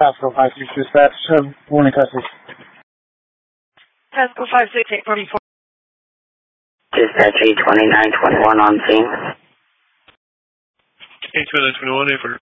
Pascal 56 dispatch, warning custody. Pascal 56, 844. Dispatch 82921 on scene. 82921,